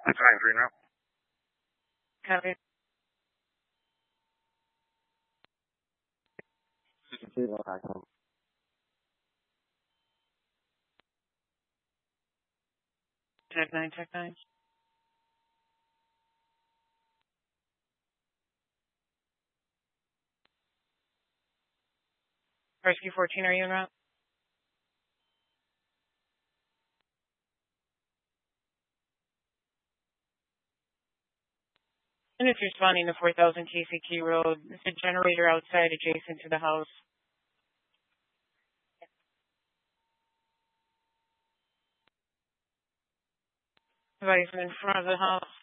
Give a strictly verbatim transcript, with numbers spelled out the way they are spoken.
Time green route. Copy. Tech nine, Tech nine. Rescue fourteen, are you en route? And it's responding to four thousand K C K Road. There's a generator outside adjacent to the house. Device in front of the house.